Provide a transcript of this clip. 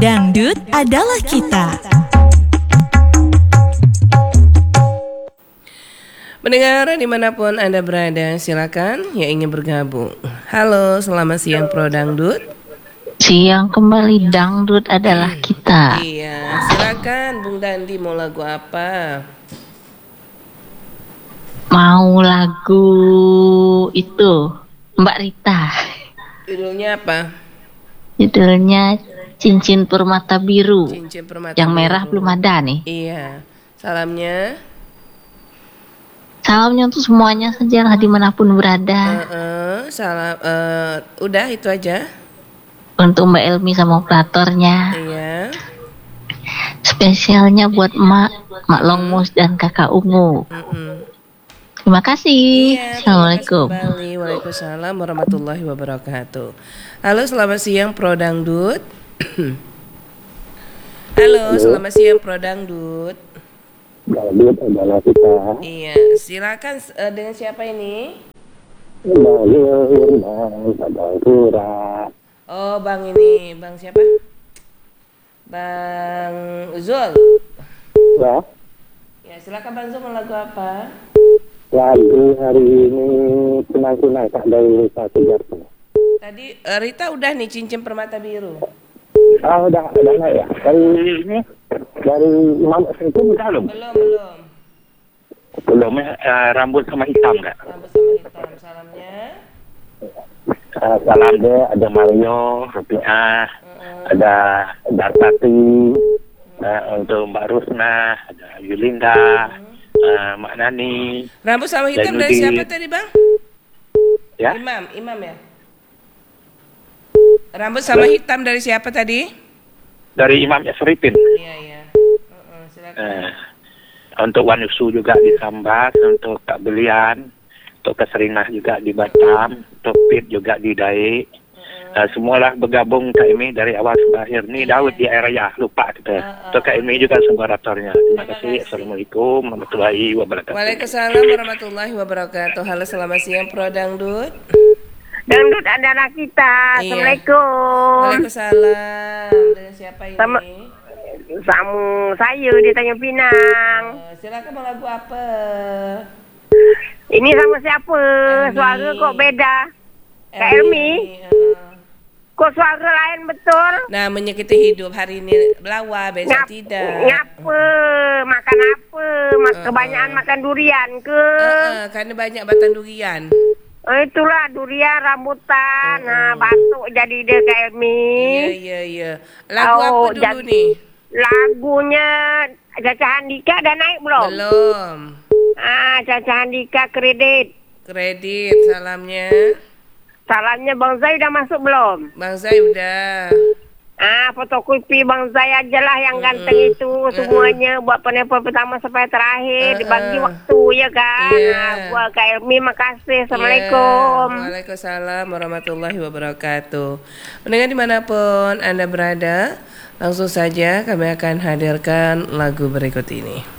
Dangdut adalah kita. Pendengar dimanapun Anda berada, silakan yang ingin bergabung. Halo, selamat siang Pro Dangdut. Siang kembali, dangdut adalah kita. Iya, silakan Bung Dandi, mau lagu apa? Mau lagu itu Mbak Rita. Judulnya apa? Judulnya Cincin Permata Biru. Cincin Permata Yang Biru. merah belum ada nih. Iya. Salamnya untuk semuanya saja lah dimanapun berada. salam. Udah itu aja. Untuk Mbak Elmi sama operatornya. Iya. Spesialnya buat Mak Longmus dan Kakak Ungu. Terima kasih. Iya, Assalamualaikum. kembali. Waalaikumsalam warahmatullahi wabarakatuh. Halo, selamat siang Pro Dangdut. Halo, selamat siang Pro Dangdut. Dangdut adalah kita. Iya, silakan dengan siapa ini? Oh, Bang ini, Bang siapa? Bang Zul. Ya, Ya, silakan Bang Zul, mau lagu apa? lagu hari ini kunai-kunai Kak dari Rita Sujarto. Tadi Rita udah nih Cincin Permata Biru. Udah naik ya. Dari Imam itu udah belum? Belum. Belum rambut sama hitam nggak? Rambut sama hitam. Salamnya. Salam deh, ada Mario, Rupiah, ada Dartati, untuk Mbak Rusna, ada Yulinda, Mak Nani. Rambut sama hitam dari siapa tadi, Bang? Ya? Imam ya? Rambut sama hitam dari siapa tadi? Dari Imam Yasripin. Iya. Silakan. Untuk Wanusu juga di Sambas, untuk Kak Belian, untuk Keserinah juga di Batam, untuk Pit juga di Daik. Semualah bergabung Kak Emi dari awal sampai akhir. Ni Daud di area lupa kita. Untuk Kak Emi juga moderatornya. Terima kasih. Assalamualaikum warahmatullahi wabarakatuh. Waalaikumsalam warahmatullahi wabarakatuh. Halo, selamat siang Pro Dangdut. Dangdut adalah kita. Iya. Assalamualaikum. Waalaikumsalam. Dengan siapa ini? Sama saya di Tanjung Pinang. Silakan mau lagu apa? Ini sama siapa? Elmi. Suara kok beda? Kak Elmi? Kok suara lain betul? Nah, menyakiti hidup hari ini belawa, besok tidak. Ngapa? Makan apa? Kebanyakan makan durian ke? Karena banyak batang durian. Itulah durian rambutan. Batuk jadi dia Kak Elmi. Iya. Lagu apa dulu nih? Lagunya Caca Handika dah naik belum? Belum. Caca Handika kredit. Salamnya. Salamnya Bang Zai udah masuk belum? Bang Zai udah. Fotokopi Bang Zai aja lah yang ganteng itu semuanya buat penelpon pertama sampai terakhir dibagi waktu ya kan. Buat Kak Elmi makasih. Assalamualaikum. Waalaikumsalam warahmatullahi wabarakatuh. Pendengar dimanapun Anda berada, langsung saja kami akan hadirkan lagu berikut ini.